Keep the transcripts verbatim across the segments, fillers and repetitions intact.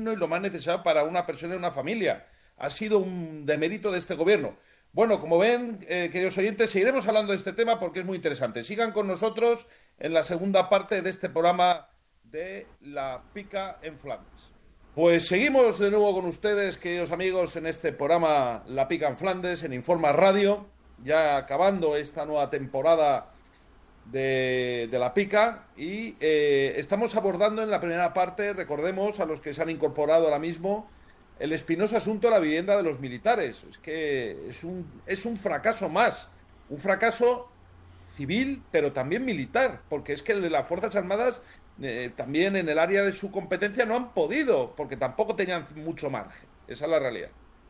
digno y lo más necesario para una persona y una familia. Ha sido un demérito de este gobierno. Bueno, como ven, eh, queridos oyentes, seguiremos hablando de este tema porque es muy interesante. Sigan con nosotros en la segunda parte de este programa de La Pica en Flandes. Pues seguimos de nuevo con ustedes, queridos amigos, en este programa La Pica en Flandes, en Informa Radio, ya acabando esta nueva temporada de, de La Pica y eh, estamos abordando en la primera parte, recordemos a los que se han incorporado ahora mismo, el espinoso asunto de la vivienda de los militares. Es que es un, es un fracaso más, un fracaso civil, pero también militar, porque es que las Fuerzas Armadas eh, también en el área de su competencia no han podido, porque tampoco tenían mucho margen. Esa es la realidad.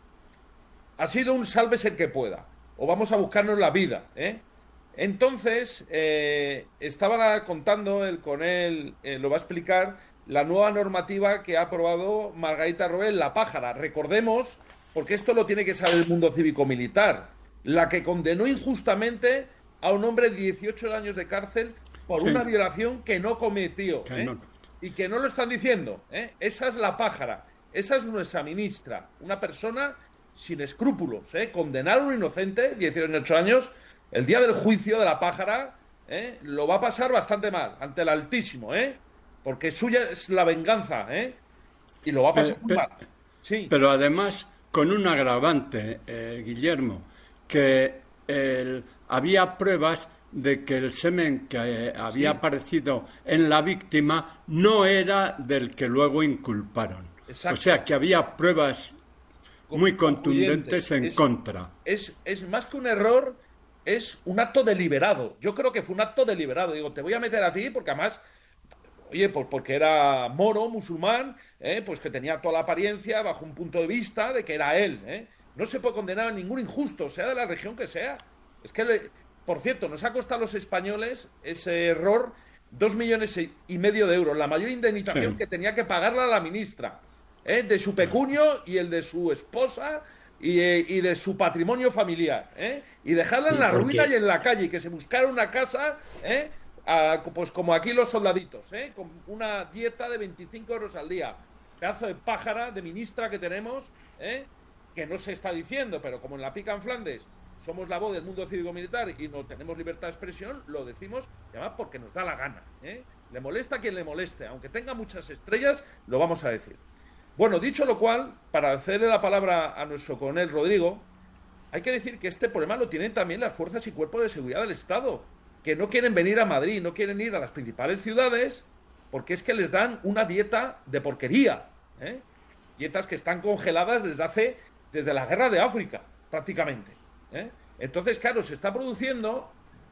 Ha sido un sálvese el que pueda, o vamos a buscarnos la vida, ¿eh? Entonces, eh, estaba contando el, con él, eh, lo va a explicar, la nueva normativa que ha aprobado Margarita Roel, la pájara. Recordemos, porque esto lo tiene que saber el mundo cívico-militar, la que condenó injustamente a un hombre de dieciocho años de cárcel por una Sí, violación que no cometió, que ¿eh? no. Y que no lo están diciendo, ¿eh? Esa es la pájara, esa es nuestra ministra, una persona sin escrúpulos, ¿eh? Condenar a un inocente, dieciocho años, el día del juicio de la pájara, ¿eh? Lo va a pasar bastante mal ante el Altísimo, ¿eh? Porque suya es la venganza, ¿eh? Y lo va a pasar Pe- muy pe- mal. Sí, pero además con un agravante, eh, Guillermo, que el- había pruebas de que el semen que eh, había sí, aparecido en la víctima no era del que luego inculparon. O sea exacto. que había pruebas Co- muy contundentes concluyentes. en Es, contra. es, es más que un error, es un acto deliberado. Yo creo que fue un acto deliberado. Digo, te voy a meter a ti porque además, oye, por, porque era moro, musulmán, ¿eh? Pues que tenía toda la apariencia bajo un punto de vista de que era él, ¿eh? No se puede condenar a ningún injusto, sea de la región que sea. Es que, le- por cierto, nos ha costado a los españoles ese error dos millones y medio de euros, la mayor indemnización Sí, que tenía que pagarla a la ministra, ¿eh? De su pecunio y el de su esposa y, eh, y de su patrimonio familiar, ¿eh? Y dejarla en Sí, la ruina y porque en la calle, y que se buscara una casa, ¿eh? A- pues como aquí los soldaditos, ¿eh? Con una dieta de veinticinco euros al día. Pedazo de pájara de ministra que tenemos, ¿eh? Que no se está diciendo, pero como en la pica en Flandes somos la voz del mundo cívico-militar y no tenemos libertad de expresión, lo decimos, y además porque nos da la gana, ¿eh? Le molesta a quien le moleste, aunque tenga muchas estrellas, lo vamos a decir. Bueno, dicho lo cual, para hacerle la palabra a nuestro coronel Rodrigo, hay que decir que este problema lo tienen también las fuerzas y cuerpos de seguridad del Estado, que no quieren venir a Madrid, no quieren ir a las principales ciudades, porque es que les dan una dieta de porquería, ¿eh? Dietas que están congeladas desde hace, desde la guerra de África, prácticamente, ¿eh? Entonces, claro, se está produciendo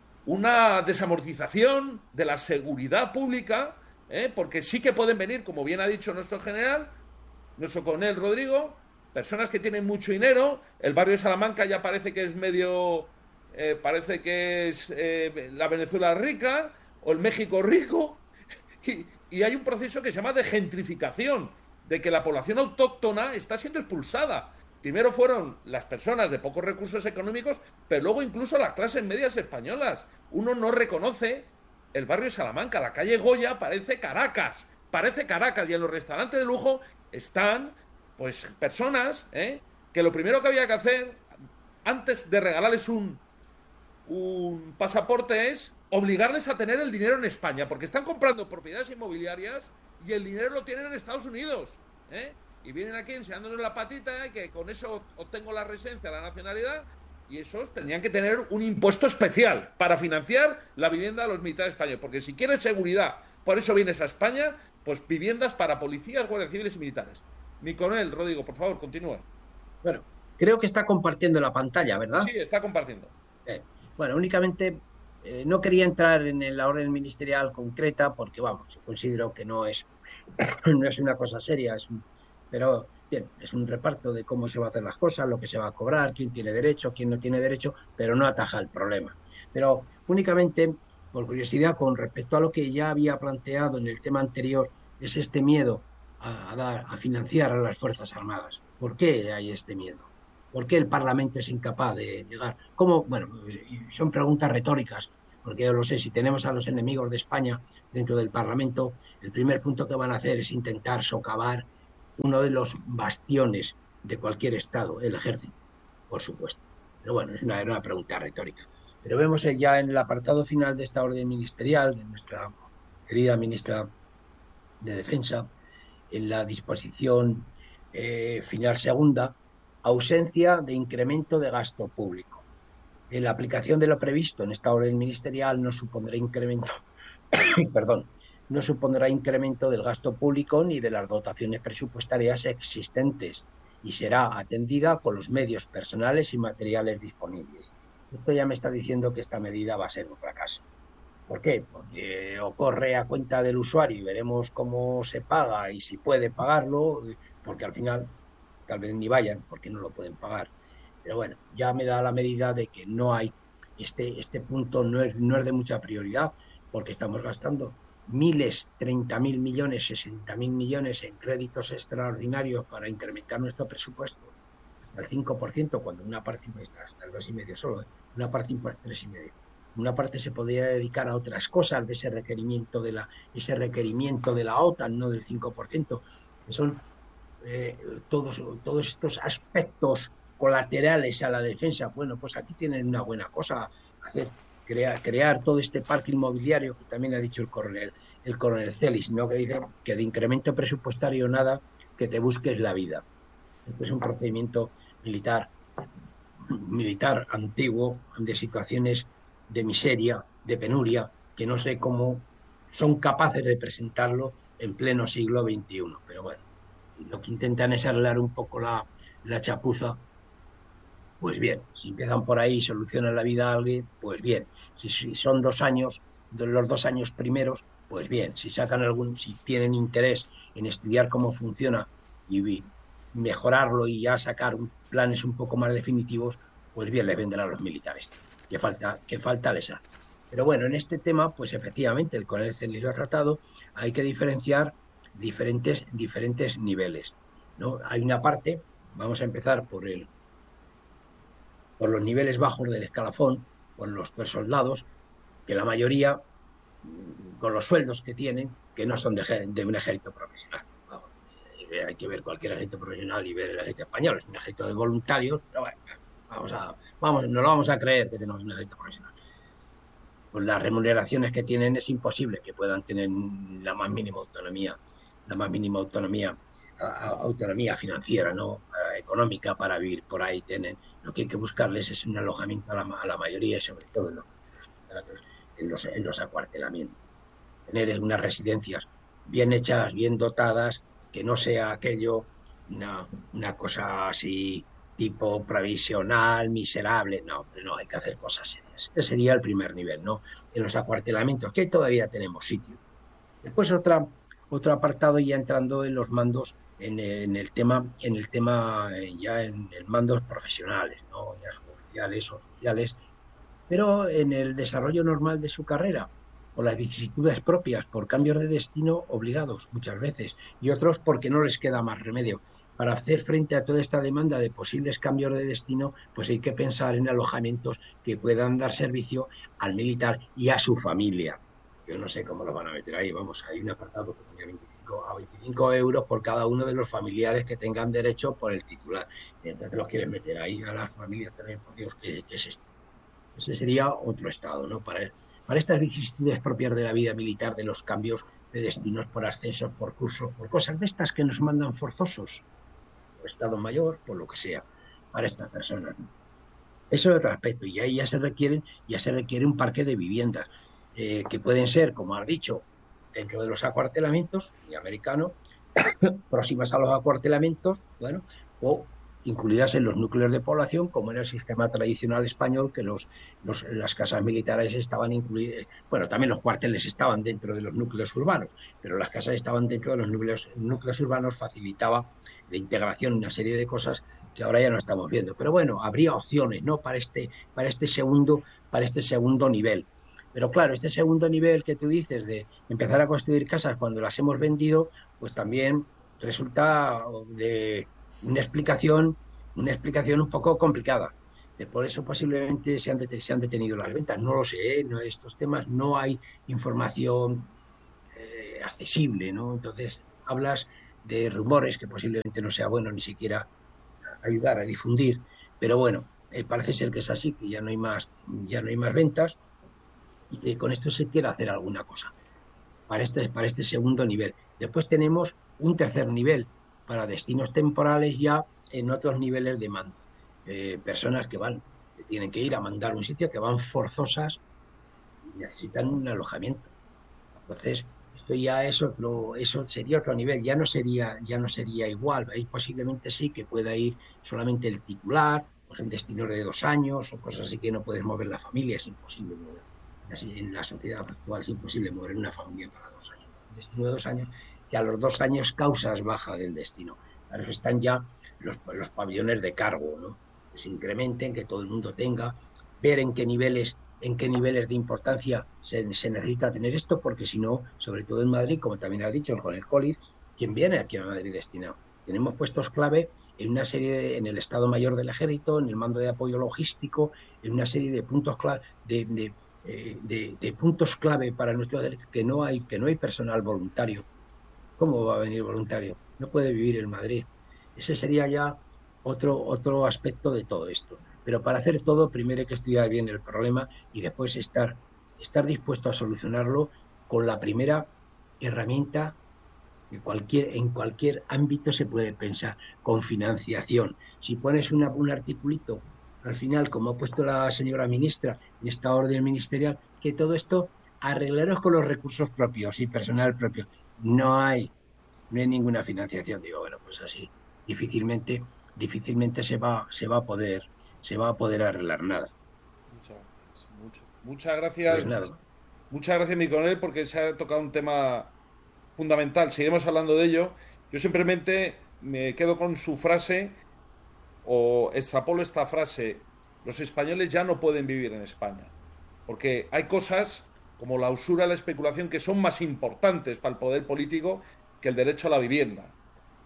una desamortización de la seguridad pública, ¿eh? Porque sí que pueden venir, como bien ha dicho nuestro general, nuestro coronel Rodrigo, personas que tienen mucho dinero. El barrio de Salamanca ya parece que es medio, eh, parece que es eh, la Venezuela rica o el México rico. Y, y hay un proceso que se llama de gentrificación, de que la población autóctona está siendo expulsada. Primero fueron las personas de pocos recursos económicos, pero luego incluso las clases medias españolas. Uno no reconoce el barrio de Salamanca, la calle Goya parece Caracas, parece Caracas, y en los restaurantes de lujo están, pues, personas, ¿eh? Que lo primero que había que hacer, antes de regalarles un, un pasaporte, es obligarles a tener el dinero en España, porque están comprando propiedades inmobiliarias y el dinero lo tienen en Estados Unidos, ¿eh? Y vienen aquí enseñándonos la patita, ¿eh? Que con eso obtengo la residencia, la nacionalidad, y esos tendrían que tener un impuesto especial para financiar la vivienda de los militares españoles, porque si quieres seguridad, por eso vienes a España, pues viviendas para policías, guardias civiles y militares. Mi coronel, Rodrigo, por favor, continúa. bueno, creo que está compartiendo la pantalla, Sí, ¿verdad? está compartiendo. Eh, bueno, únicamente eh, no quería entrar en la orden ministerial concreta porque, vamos, considero que no es, no es una cosa seria, es un- pero bien, es un reparto de cómo se va a hacer las cosas, lo que se va a cobrar, quién tiene derecho, quién no tiene derecho, pero no ataja el problema. Pero únicamente, por curiosidad, con respecto a lo que ya había planteado en el tema anterior, es este miedo a, a dar, a financiar a las Fuerzas Armadas. ¿Por qué hay este miedo? ¿Por qué el Parlamento es incapaz de llegar? ¿Cómo? Bueno, son preguntas retóricas, porque yo lo sé, si tenemos a los enemigos de España dentro del Parlamento, el primer punto que van a hacer es intentar socavar, uno de los bastiones de cualquier Estado, el ejército, por supuesto. Pero bueno, es una, era una pregunta retórica. Pero vemos ya en el apartado final de esta orden ministerial de nuestra querida ministra de Defensa, en la disposición eh, final segunda, ausencia de incremento de gasto público. En la aplicación de lo previsto en esta orden ministerial no supondrá incremento, perdón, no supondrá incremento del gasto público ni de las dotaciones presupuestarias existentes y será atendida con los medios personales y materiales disponibles. Esto ya me está diciendo que esta medida va a ser un fracaso. ¿Por qué? Porque ocurre a cuenta del usuario y veremos cómo se paga y si puede pagarlo, porque al final tal vez ni vayan porque no lo pueden pagar. Pero bueno, ya me da la medida de que no hay, este, este punto no es, no es de mucha prioridad, porque estamos gastando miles, treinta mil millones, sesenta mil millones en créditos extraordinarios para incrementar nuestro presupuesto hasta el cinco por ciento, cuando una parte, hasta el dos coma cinco solo, ¿eh? Una parte pues tres coma cinco. Una parte se podría dedicar a otras cosas de ese requerimiento de la, ese requerimiento de la OTAN, no del cinco por ciento, que son eh, todos, todos estos aspectos colaterales a la defensa. Bueno, pues aquí tienen una buena cosa hacer, crear, crear todo este parque inmobiliario que también ha dicho el coronel, el coronel Celis, ¿no? Que dice que de incremento presupuestario nada, que te busques la vida. Este es un procedimiento militar, militar antiguo, de situaciones de miseria, de penuria, que no sé cómo son capaces de presentarlo en pleno siglo veintiuno. Pero bueno, lo que intentan es arreglar un poco la, la chapuza. Pues bien, si empiezan por ahí y solucionan la vida a alguien, pues bien. Si, si son dos años, de los dos años primeros, pues bien. Si sacan algún, si tienen interés en estudiar cómo funciona y mejorarlo y ya sacar un, planes un poco más definitivos, pues bien, les vendrán a los militares. Que falta, que falta les hace. Pero bueno, en este tema, pues efectivamente, el coronel Celis lo ha tratado, hay que diferenciar diferentes, diferentes niveles, ¿no? Hay una parte, vamos a empezar por el por los niveles bajos del escalafón, por los soldados, que la mayoría, con los sueldos que tienen, que no son de, de un ejército profesional. Vamos, eh, hay que ver cualquier ejército profesional y ver el ejército español, es un ejército de voluntarios, pero bueno, vamos a, vamos, no lo vamos a creer que tenemos un ejército profesional. Pues las remuneraciones que tienen es imposible que puedan tener la más mínima autonomía, la más mínima autonomía autonomía financiera, ¿no? Económica para vivir por ahí. Tienen, lo que hay que buscarles es un alojamiento a la, a la mayoría y sobre todo en los, en los, en los acuartelamientos. Tener unas residencias bien hechas, bien dotadas, que no sea aquello una, una cosa así tipo provisional, miserable. No, no, hay que hacer cosas serias. Este sería el primer nivel, ¿no? En los acuartelamientos, que todavía tenemos sitio. Después otra, otro apartado ya entrando en los mandos, en el, en el tema, en el tema ya en el mandos profesionales, ¿no? Ya suboficiales, oficiales, pero en el desarrollo normal de su carrera, por las vicisitudes propias, por cambios de destino obligados muchas veces, y otros porque no les queda más remedio. Para hacer frente a toda esta demanda de posibles cambios de destino, pues hay que pensar en alojamientos que puedan dar servicio al militar y a su familia. Yo no sé cómo lo van a meter ahí, vamos, hay un apartado que ponía veinticinco a veinticinco euros por cada uno de los familiares que tengan derecho por el titular. Entonces los quieren meter ahí a las familias también, por Dios, ¿qué, qué es esto? Ese sería otro estado, ¿no? Para, para estas vicisitudes propias de la vida militar, de los cambios de destinos por ascensos, por cursos, por cosas de estas que nos mandan forzosos, por Estado Mayor, por lo que sea, para estas personas, ¿no? Eso es otro aspecto, y ahí ya se requieren, ya se requiere un parque de viviendas, eh, que pueden ser, como has dicho, dentro de los acuartelamientos, y americano, próximas a los acuartelamientos, bueno, o incluidas en los núcleos de población, como en el sistema tradicional español, que los, los, las casas militares estaban incluidas, bueno, también los cuarteles estaban dentro de los núcleos urbanos, pero las casas estaban dentro de los núcleos, núcleos urbanos, facilitaba la integración, una serie de cosas que ahora ya no estamos viendo. Pero bueno, habría opciones, ¿no? Para este, para este segundo, para este segundo nivel. Pero claro, este segundo nivel que tú dices de empezar a construir casas cuando las hemos vendido, pues también resulta de una explicación, una explicación un poco complicada. Por eso posiblemente se han, det se han detenido las ventas. No lo sé, ¿eh? No, estos temas no hay información eh, accesible, ¿no? Entonces hablas de rumores que posiblemente no sea bueno ni siquiera ayudar a difundir, pero bueno, eh, parece ser que es así, que ya no hay más, ya no hay más ventas y que con esto se quiere hacer alguna cosa para este, para este segundo nivel. Después tenemos un tercer nivel para destinos temporales ya en otros niveles de mando. Eh, personas que van, que tienen que ir a mandar un sitio, que van forzosas y necesitan un alojamiento. Entonces, esto ya es otro, eso sería otro nivel, ya no sería, ya no sería igual. Ahí posiblemente sí que pueda ir solamente el titular, pues en destinos de dos años o cosas así que no puedes mover la familia, es imposible mover. Así, en la sociedad actual es imposible mover una familia para dos años. Un destino de dos años, que a los dos años causas baja del destino. Para eso están ya los, los pabellones de cargo, ¿no? Que se incrementen, que todo el mundo tenga, ver en qué niveles en qué niveles de importancia se, se necesita tener esto, porque si no, sobre todo en Madrid, como también ha dicho con el COLIR, ¿quién viene aquí a Madrid destinado? Tenemos puestos clave en una serie, de, en el Estado Mayor del Ejército, en el mando de apoyo logístico, en una serie de puntos clave, de, de, eh, de, de puntos clave para nuestro derecho, que no hay, que no hay personal voluntario. ¿Cómo va a venir voluntario? No puede vivir en Madrid. Ese sería ya otro, otro aspecto de todo esto. Pero para hacer todo, primero hay que estudiar bien el problema y después estar, estar dispuesto a solucionarlo con la primera herramienta que cualquier, en cualquier ámbito se puede pensar, con financiación. Si pones una, un articulito al final, como ha puesto la señora ministra en esta orden ministerial, que todo esto arreglaros con los recursos propios y personal propio. No hay, no hay ninguna financiación. Digo, bueno, pues así difícilmente, difícilmente se va, se va a poder, se va a poder arreglar nada. Muchas gracias. Muchas, muchas Pues gracias. nada, Muchas gracias, mi coronel, porque se ha tocado un tema fundamental. Seguiremos hablando de ello. Yo simplemente me quedo con su frase o extrapolo esta frase. Los españoles ya no pueden vivir en España. Porque hay cosas como la usura y la especulación que son más importantes para el poder político que el derecho a la vivienda.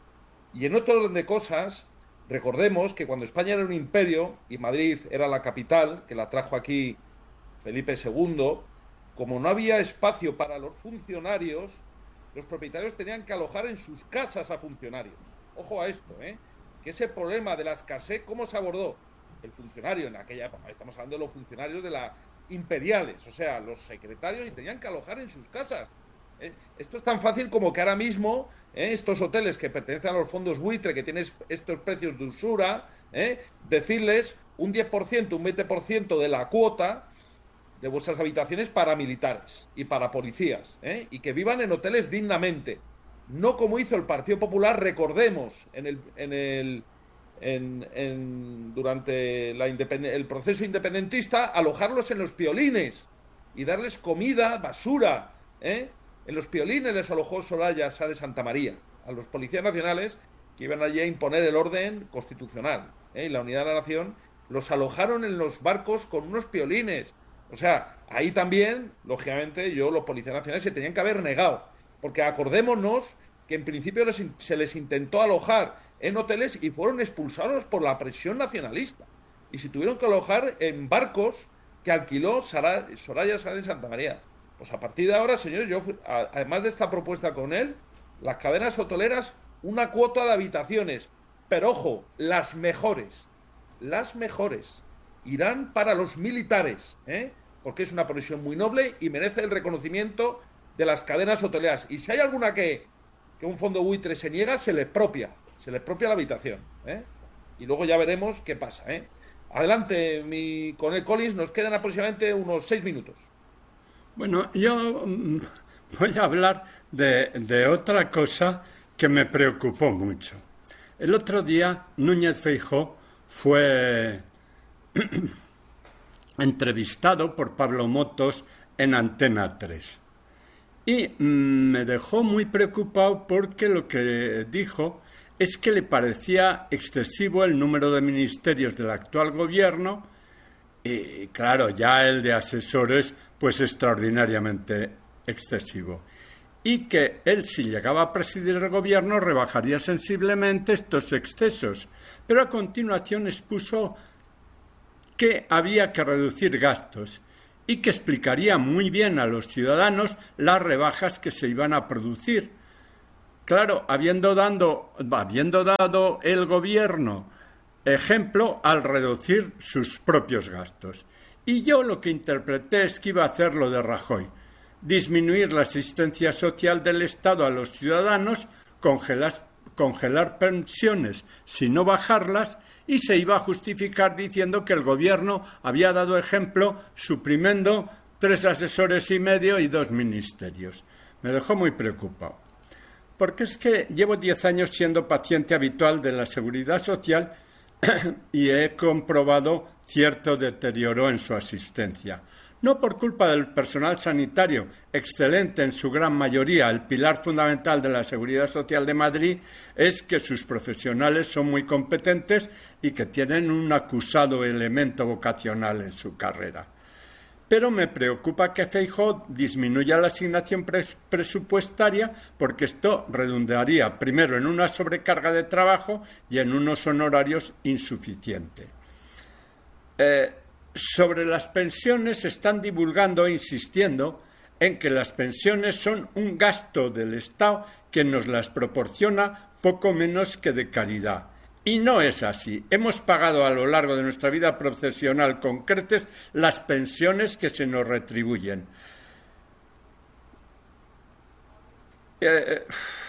Y en otro orden de cosas, recordemos que cuando España era un imperio y Madrid era la capital, que la trajo aquí Felipe segundo, como no había espacio para los funcionarios, los propietarios tenían que alojar en sus casas a funcionarios. Ojo a esto, ¿eh? Que ese problema de la escasez, ¿cómo se abordó? El funcionario en aquella época, estamos hablando de los funcionarios de la imperiales, o sea, los secretarios, y tenían que alojar en sus casas. ¿Eh? Esto es tan fácil como que ahora mismo ¿eh? estos hoteles que pertenecen a los fondos buitre, que tienen estos precios de usura, ¿eh? decirles un diez por ciento, un veinte por ciento de la cuota de vuestras habitaciones para militares y para policías, ¿eh? y que vivan en hoteles dignamente. No como hizo el Partido Popular, recordemos, en el, en el, en, en, durante la independ- el proceso independentista, alojarlos en los piolines y darles comida, basura, ¿eh? En los piolines les alojó Soraya Sá de Santa María, a los policías nacionales que iban allí a imponer el orden constitucional, ¿eh? y la unidad de la nación, los alojaron en los barcos con unos piolines. O sea, ahí también, lógicamente, yo, los policías nacionales se tenían que haber negado. Porque acordémonos que en principio les, se les intentó alojar en hoteles y fueron expulsados por la presión nacionalista. Y se tuvieron que alojar en barcos que alquiló Sara, Soraya Sá de Santa María. Pues a partir de ahora, señores, yo, además de esta propuesta con él, las cadenas hoteleras, una cuota de habitaciones. Pero ojo, las mejores. Las mejores. Irán para los militares, ¿eh? porque es una profesión muy noble y merece el reconocimiento de las cadenas hoteleras. Y si hay alguna que, que un fondo buitre se niega, se le expropia, se le expropia la habitación. ¿eh? Y luego ya veremos qué pasa. ¿eh? Adelante, mi coronel Collins, nos quedan aproximadamente unos seis minutos. Bueno, yo mm, voy a hablar de, de otra cosa que me preocupó mucho. El otro día Núñez Feijóo fue entrevistado por Pablo Motos en Antena tres. Y mmm, me dejó muy preocupado porque lo que dijo es que le parecía excesivo el número de ministerios del actual gobierno y, claro, ya el de asesores, pues extraordinariamente excesivo. Y que él, si llegaba a presidir el gobierno, rebajaría sensiblemente estos excesos. Pero a continuación expuso que había que reducir gastos y que explicaría muy bien a los ciudadanos las rebajas que se iban a producir. Claro, habiendo, dando, habiendo dado el gobierno ejemplo al reducir sus propios gastos. Y yo lo que interpreté es que iba a hacer lo de Rajoy, disminuir la asistencia social del Estado a los ciudadanos, congelar, congelar pensiones, sino bajarlas, y se iba a justificar diciendo que el gobierno había dado ejemplo suprimiendo tres asesores y medio y dos ministerios. Me dejó muy preocupado. Porque es que llevo diez años siendo paciente habitual de la Seguridad Social y he comprobado cierto deterioro en su asistencia. No por culpa del personal sanitario, excelente en su gran mayoría, el pilar fundamental de la Seguridad Social de Madrid es que sus profesionales son muy competentes y que tienen un acusado elemento vocacional en su carrera. Pero me preocupa que Feijóo disminuya la asignación pres- presupuestaria porque esto redundaría primero en una sobrecarga de trabajo y en unos honorarios insuficientes. Eh, sobre las pensiones se están divulgando e insistiendo en que las pensiones son un gasto del Estado que nos las proporciona poco menos que de caridad. Y no es así. Hemos pagado a lo largo de nuestra vida profesional con creces las pensiones que se nos retribuyen. Eh,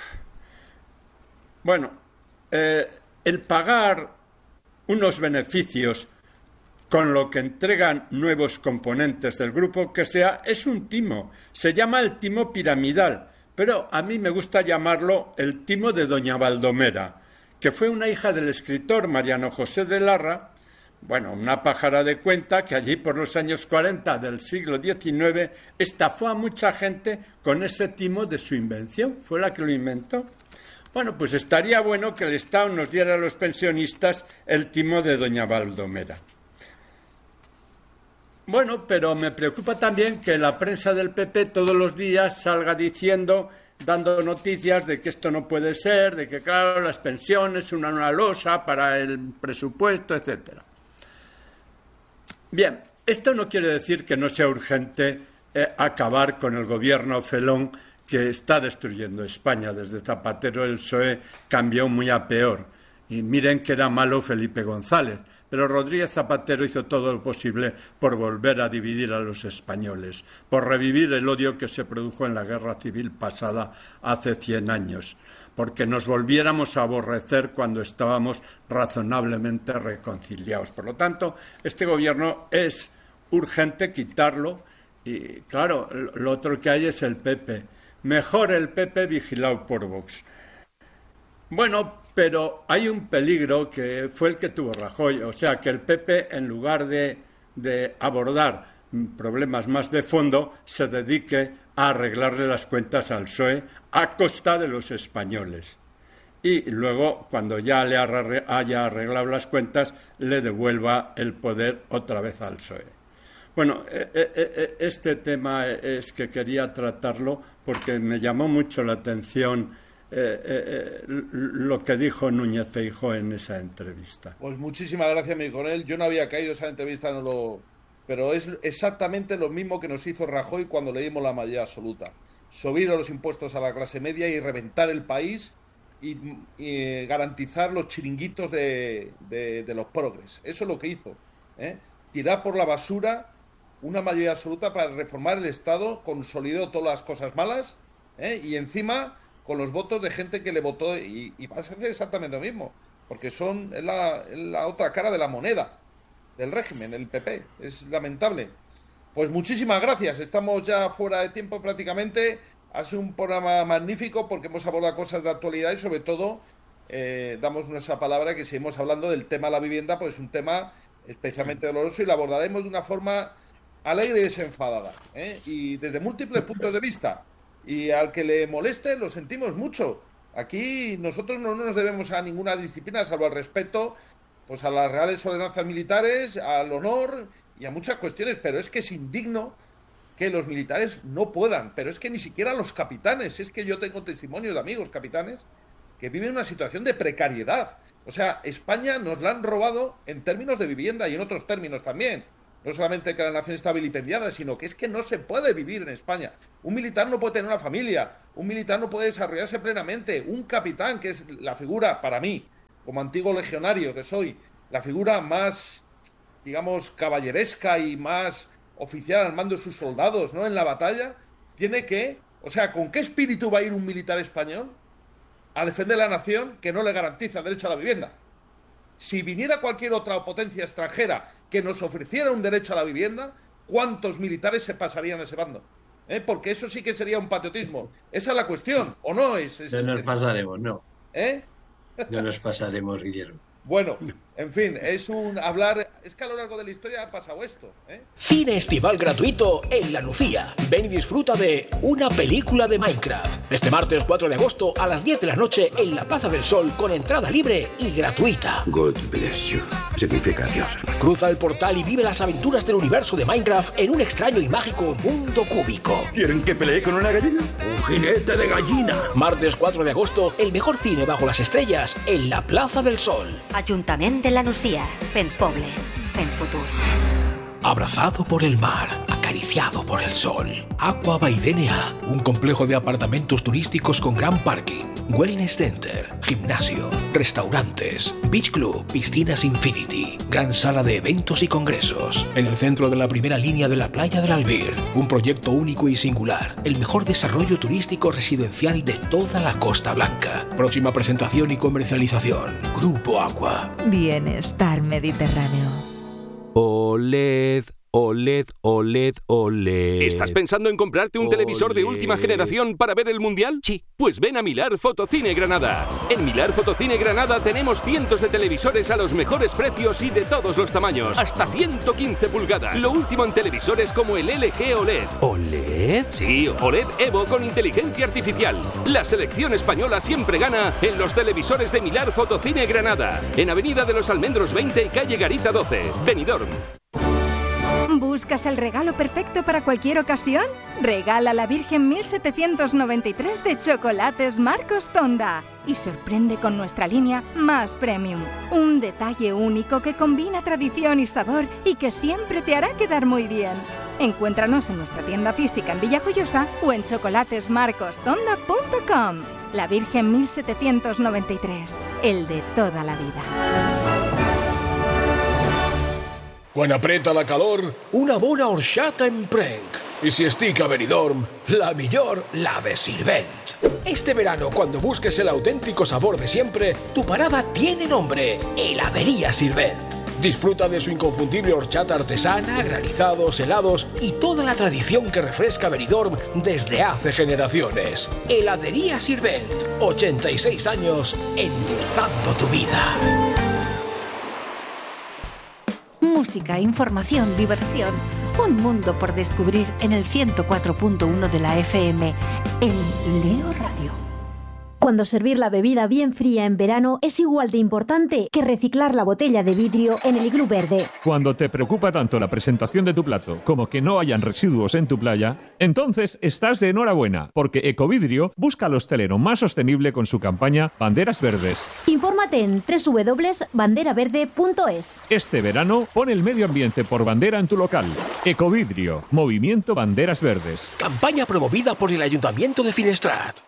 bueno, eh, el pagar unos beneficios con lo que entregan nuevos componentes del grupo que sea es un timo. Se llama el timo piramidal, pero a mí me gusta llamarlo el timo de doña Baldomera, que fue una hija del escritor Mariano José de Larra, bueno, una pájara de cuenta que allí por los años cuarenta del siglo diecinueve estafó a mucha gente con ese timo de su invención, fue la que lo inventó. Bueno, pues estaría bueno que el Estado nos diera a los pensionistas el timo de doña Baldomera. Bueno, pero me preocupa también que la prensa del P P todos los días salga diciendo, dando noticias de que esto no puede ser, de que, claro, las pensiones son una losa para el presupuesto, etcétera. Bien, esto no quiere decir que no sea urgente eh, acabar con el gobierno felón que está destruyendo España. Desde Zapatero el P S O E cambió muy a peor. Y miren que era malo Felipe González. Pero Rodríguez Zapatero hizo todo lo posible por volver a dividir a los españoles, por revivir el odio que se produjo en la guerra civil pasada hace cien años, porque nos volviéramos a aborrecer cuando estábamos razonablemente reconciliados. Por lo tanto, este gobierno es urgente quitarlo y, claro, lo otro que hay es el P P. Mejor el P P vigilado por Vox. Bueno, pero hay un peligro que fue el que tuvo Rajoy, o sea, que el P P, en lugar de, de abordar problemas más de fondo, se dedique a arreglarle las cuentas al P S O E a costa de los españoles. Y luego, cuando ya le haya arreglado las cuentas, le devuelva el poder otra vez al P S O E. Bueno, este tema es que quería tratarlo porque me llamó mucho la atención Eh, eh, lo que dijo Núñez Feijóo en esa entrevista. Pues muchísimas gracias, mi coronel. Yo no había caído esa entrevista, no lo... pero es exactamente lo mismo que nos hizo Rajoy cuando le dimos la mayoría absoluta. Subir los impuestos a la clase media y reventar el país y, y garantizar los chiringuitos de, de, de los progres. Eso es lo que hizo, ¿eh? Tirar por la basura una mayoría absoluta para reformar el Estado, consolidó todas las cosas malas, ¿eh? Y encima con los votos de gente que le votó y, y va a hacer exactamente lo mismo, porque son es la, es la otra cara de la moneda del régimen, el P P. Es lamentable. Pues muchísimas gracias. Estamos ya fuera de tiempo prácticamente. Ha sido un programa magnífico porque hemos abordado cosas de actualidad y sobre todo eh, damos nuestra palabra que seguimos hablando del tema de la vivienda, pues es un tema especialmente doloroso y lo abordaremos de una forma alegre y desenfadada, ¿eh? Y desde múltiples puntos de vista. Y al que le moleste, lo sentimos mucho. Aquí nosotros no nos debemos a ninguna disciplina, salvo al respeto pues a las reales ordenanzas militares, al honor y a muchas cuestiones. Pero es que es indigno que los militares no puedan. Pero es que ni siquiera los capitanes. Es que yo tengo testimonios de amigos capitanes que viven una situación de precariedad. O sea, España nos la han robado en términos de vivienda y en otros términos también. no solamente que la nación está vilipendiada, sino que es que no se puede vivir en España. Un militar no puede tener una familia, un militar no puede desarrollarse plenamente, un capitán, que es la figura, para mí, como antiguo legionario que soy, la figura más, digamos, caballeresca y más oficial al mando de sus soldados, ¿no?, en la batalla, tiene que, o sea, ¿con qué espíritu va a ir un militar español a defender la nación que no le garantiza el derecho a la vivienda? Si viniera cualquier otra potencia extranjera que nos ofreciera un derecho a la vivienda, ¿cuántos militares se pasarían a ese bando? ¿Eh? Porque eso sí que sería un patriotismo. Esa es la cuestión, ¿o no es? es no nos pasaremos, no. ¿Eh? No nos pasaremos, Guillermo. Bueno, en fin, es un hablar... Es que a lo largo de la historia ha pasado esto, ¿eh? Cine estival gratuito en La Lucía. Ven y disfruta de una película de Minecraft. Este martes cuatro de agosto a las diez de la noche en la Plaza del Sol con entrada libre y gratuita. God bless you. Significa Dios. Cruza el portal y vive las aventuras del universo de Minecraft en un extraño y mágico mundo cúbico. ¿Quieren que pelee con una gallina? ¡Un jinete de gallina! Martes cuatro de agosto, el mejor cine bajo las estrellas en la Plaza del Sol. Ajuntament de la Nucia, fent poble, fent futur. Abrazado por el mar, acariciado por el sol. Aqua by D N A, un complejo de apartamentos turísticos con gran parking, wellness center, gimnasio, restaurantes, beach club, piscinas infinity, gran sala de eventos y congresos. En el centro de la primera línea de la playa del Albir, un proyecto único y singular, el mejor desarrollo turístico residencial de toda la Costa Blanca. Próxima presentación y comercialización, Grupo Aqua. Bienestar Mediterráneo. O L E D, O L E D, O L E D, O L E D. ¿Estás pensando en comprarte un televisor de última generación para ver el Mundial? Sí. Pues ven a Milar Fotocine Granada. En Milar Fotocine Granada tenemos cientos de televisores a los mejores precios y de todos los tamaños. Hasta ciento quince pulgadas. Lo último en televisores como el L G O L E D. ¿O L E D? Sí, O L E D Evo con inteligencia artificial. La selección española siempre gana en los televisores de Milar Fotocine Granada. En Avenida de los Almendros veinte y calle Garita doce, Benidorm. ¿Buscas el regalo perfecto para cualquier ocasión? Regala la Virgen mil setecientos noventa y tres de Chocolates Marcos Tonda y sorprende con nuestra línea más premium. Un detalle único que combina tradición y sabor y que siempre te hará quedar muy bien. Encuéntranos en nuestra tienda física en Villajoyosa o en chocolates marcos tonda punto com. La Virgen mil setecientos noventa y tres, el de toda la vida. Quan apreta la calor, una bona orxata emprenc. Y si estic a Benidorm, la millor, la de Sirvent. Este verano, cuando busques el auténtico sabor de siempre, tu parada tiene nombre, Heladería Sirvent. Disfruta de su inconfundible horchata artesana, granizados, helados y toda la tradición que refresca Benidorm desde hace generaciones. Heladería Sirvent, ochenta y seis años endulzando tu vida. Música, información, diversión. Un mundo por descubrir en el ciento cuatro punto uno de la F M, en Leo Radio. Cuando servir la bebida bien fría en verano es igual de importante que reciclar la botella de vidrio en el iglú verde. Cuando te preocupa tanto la presentación de tu plato como que no hayan residuos en tu playa, entonces estás de enhorabuena, porque Ecovidrio busca al hostelero más sostenible con su campaña Banderas Verdes. Infórmate en doble u doble u doble u punto bandera verde punto es. Este verano pon el medio ambiente por bandera en tu local. Ecovidrio, Movimiento Banderas Verdes. Campaña promovida por el Ayuntamiento de Finestrat.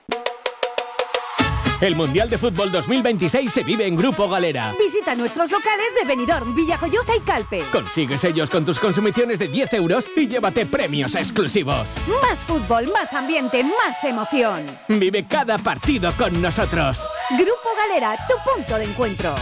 El Mundial de Fútbol dos mil veintiséis se vive en Grupo Galera. Visita nuestros locales de Benidorm, Villajoyosa y Calpe. Consigue sellos con tus consumiciones de diez euros y llévate premios exclusivos. Más fútbol, más ambiente, más emoción. Vive cada partido con nosotros. Grupo Galera, tu punto de encuentro.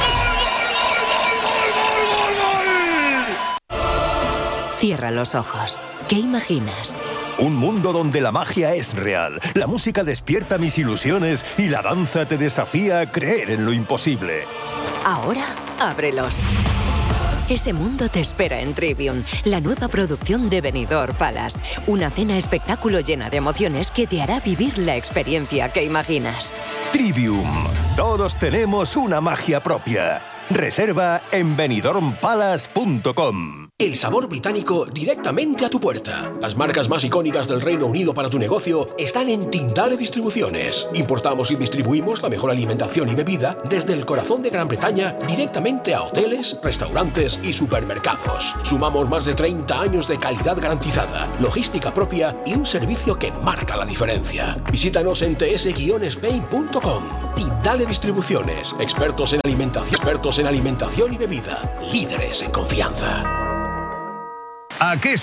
Cierra los ojos. ¿Qué imaginas? Un mundo donde la magia es real, la música despierta mis ilusiones y la danza te desafía a creer en lo imposible. Ahora, ábrelos. Ese mundo te espera en Trivium, la nueva producción de Benidorm Palace. Una cena espectáculo llena de emociones que te hará vivir la experiencia que imaginas. Trivium. Todos tenemos una magia propia. Reserva en benidorm palace punto com. El sabor británico directamente a tu puerta. Las marcas más icónicas del Reino Unido para tu negocio están en Tindale Distribuciones. Importamos y distribuimos la mejor alimentación y bebida desde el corazón de Gran Bretaña directamente a hoteles, restaurantes y supermercados. Sumamos más de treinta años de calidad garantizada, logística propia y un servicio que marca la diferencia. Visítanos en t s guion spain punto com. Tindale Distribuciones, expertos en alimentación, expertos en alimentación y bebida, líderes en confianza. ¿A qué